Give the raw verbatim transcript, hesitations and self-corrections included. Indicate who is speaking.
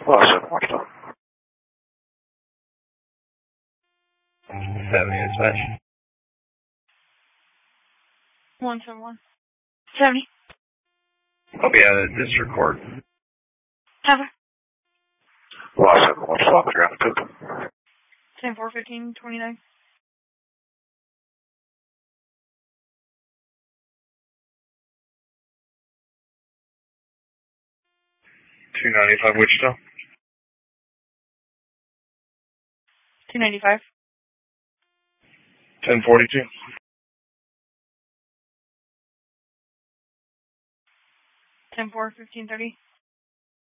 Speaker 1: Well, seven, Wichita.
Speaker 2: seventy dispatch.
Speaker 3: one seven one. seventy.
Speaker 2: I'll be at a district court.
Speaker 3: Cover.
Speaker 1: Well, seven, Wichita, on the ground, Cook.
Speaker 3: ten four fifteen twenty-nine.
Speaker 2: two ninety-five Wichita.
Speaker 3: two ninety-five.
Speaker 2: ten forty-two.
Speaker 3: ten four fifteen thirty.